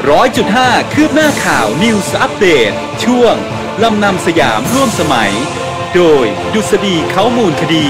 100.5 คืบหน้าข่าว News Update ช่วงลำนำสยามร่วมสมัยโดยดุษฎีเขามูลคดี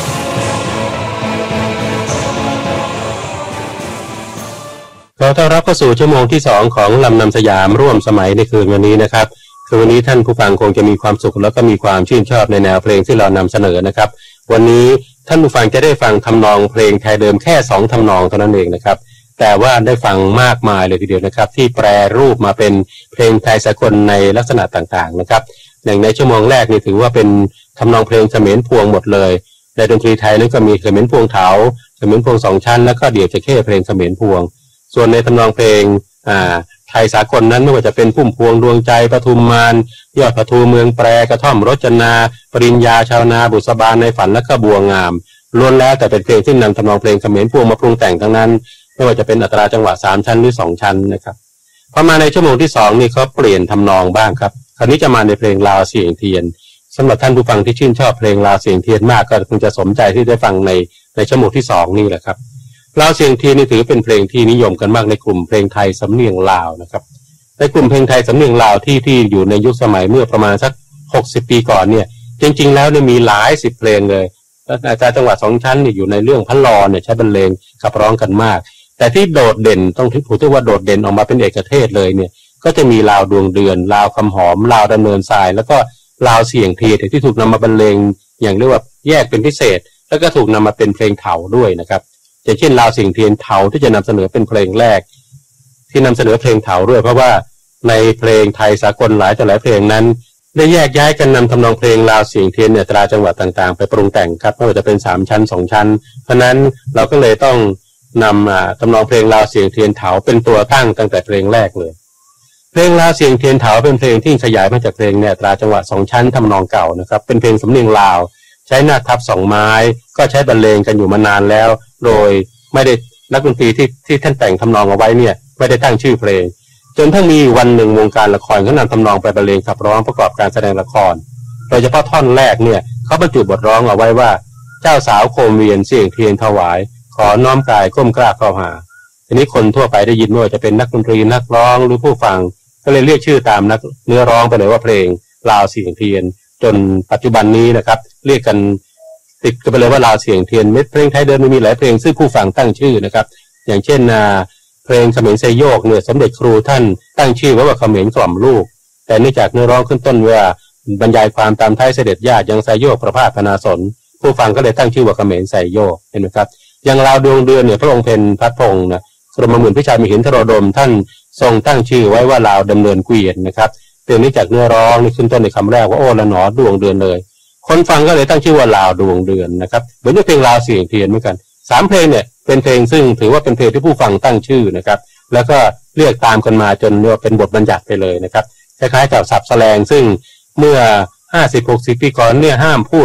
ขอต้อนรับเข้าสู่ชั่วโมงที่2ของลำนำสยามร่วมสมัยในคืนวันนี้นะครับคือวันนี้ท่านผู้ฟังคงจะมีความสุขแล้วก็มีความชื่นชอบในแนวเพลงที่เรานำเสนอนะครับวันนี้ท่านผู้ฟังจะได้ฟังทำนองเพลงไทยเดิมแค่2ทำนองเท่านั้นเองนะครับแต่ว่าได้ฟังมากมายเลยทีเดียวนะครับที่แปรรูปมาเป็นเพลงไทยสากลในลักษณะต่างๆนะครับอย่างในชั่วโมงแรกนี่ถือว่าเป็นทำนองเพลงเขมรพวงหมดเลยในดนตรีไทยนั้นก็มีเขมรพวงเถาเขมรพวง2ชั้นแล้วก็เดี่ยวจะเข้เพลงเขมรพวงส่วนในทำนองเพลงไทยสากลนั้นไม่ว่าจะเป็นพุ่มพวงดวงใจปทุมมานยอดปทุมเมืองแปรกระท่อมรจนาปริญญาชาวนาบุษบาในฝันและก็บัวงามล้วนแล้วแต่เป็นเพลงที่นำทำนองเพลงเขมรพวงมาปรุงแต่งทั้งนั้นไม่ว่าจะเป็นอัตราจังหวะ3ชั้นหรือ2ชั้นนะครับพอมาในชั่วโมงที่2นี่เขาเปลี่ยนทำนองบ้างครับคราวนี้จะมาในเพลงลาวเสียงเทียนสำหรับท่านผู้ฟังที่ชื่นชอบเพลงลาวเสียงเทียนมากก็คงจะสมใจที่ได้ฟังในชั่วโมงที่2นี่แหละครับลาวเสียงเทียนนี่ถือเป็นเพลงที่นิยมกันมากในกลุ่มเพลงไทยสำเนียงลาวนะครับในกลุ่มเพลงไทยสำเนียงลาวที่อยู่ในยุคสมัยเมื่อประมาณสัก60ปีก่อนเนี่ยจริงๆแล้วเนี่ยมีหลาย10เพลงเลยและอาจารย์จังหวัด2ชั้นเนี่ยอยู่ในเรื่องพระลอเนี่ยใช้บรรเลงขับร้องกันมากแต่ที่โดดเด่นต้องถือว่าโดดเด่นออกมาเป็นเอกเทศเลยเนี่ยก็จะมีลาวดวงเดือนลาวคำหอมลาวดำเนินทรายแล้วก็ลาวเสียงเทียนที่ถูกนำมาบรรเลงอย่างเรียกว่าแยกเป็นพิเศษแล้วก็ถูกนำมาเป็นเพลงเถาด้วยนะครับอย่างเช่นลาวเสียงเทียนเถาที่จะนำเสนอเป็นเพลงแรกที่นำเสนอเพลงเถาด้วยเพราะว่าในเพลงไทยสากลหลายต่อหลายเพลงนั้นได้แยกย้ายกันนำทำนองเพลงลาวเสียงเทียนเนี่ยตราจังหวัดต่างๆไปปรุงแต่งครับไม่ว่าจะเป็น3ชั้น2ชั้นเพราะนั้นเราก็เลยต้องนำทำนองเพลงลาวเสียงเทียนเถาเป็นตัวตั้งแต่เพลงแรกเลยเพลงลาวเสียงเทียนเถาเป็นเพลงที่ขยายมาจากเพลงเนี่ยตราจังหวัด2ชั้นทำนองเก่านะครับเป็นเพลงสำเนียงลาวใช้หน้าทับ2ไม้ก็ใช้บรรเลงกันอยู่มานานแล้วโดยไม่ได้นักดนตรีที่ท่านแต่งทำนองเอาไว้เนี่ยไม่ได้ตั้งชื่อเพลงจนทั้งมีวันหนึ่งวงการละครเขานำทำนองไปบรรเลงขับร้องประกอบการแสดงละครโดยเฉพาะท่อนแรกเนี่ยเขาบรรจุบทร้องเอาไว้ว่าเจ้าสาวโคมเวียนเสียงเทียนถวายขอน้อมกายก้มกราบเข้าหาทีนี้คนทั่วไปได้ยินว่าจะเป็นนักดนตรีนักร้องหรือผู้ฟังก็เลยเรียกชื่อตามนักเนื้อร้องไปเลยว่าเพลงลาวเสียงเทียนจนปัจจุบันนี้นะครับเรียกกันติดกันไปเลยว่าลาวเสียงเทียนเม็ดเพลงไทยเดิมมีหลายเพลงซึ่งผู้ฟังตั้งชื่อนะครับอย่างเช่นเพลงเขมรไซโยกเนี่ยสมเด็จครูท่านตั้งชื่อว่าเขมรกล่อมลูกแต่เนื่องจากเนื้อร้องขึ้นต้นว่าบรรยายความตามท้ายเสด็จญาติยังไซโยกประพาสพนาสนผู้ฟังก็เลยตั้งชื่อว่าเขมรไซโยกเห็นไหมครับอย่างลาวดวงเดือนเนี่ยพระองค์เพ็ญพัดพงศ์นะกรมหมื่นพิชัยมหินทรดมท่านทรงตั้งชื่อไว้ว่าลาวดำเนินเกวียนนะครับเนื่องจากเนื้อร้องนี่ขึ้นต้นในคำแรกว่าโอ้ละหนอดวงเดือนเลยคนฟังก็เลยตั้งชื่อว่าลาวดวงเดือนนะครับเหมือนกับเพลงลาวเสียงเทียนเหมือนกัน3เพลงเนี่ยเป็นเพลงซึ่งถือว่าเป็นเพลงที่ผู้ฟังตั้งชื่อนะครับแล้วก็เรียกตามกันมาจนเรียกว่าเป็นบทบัญญัติไปเลยนะครับคล้ายๆกับศัพท์แสลงซึ่งเมื่อ50-60 ปีก่อนเนี่ยห้ามพูด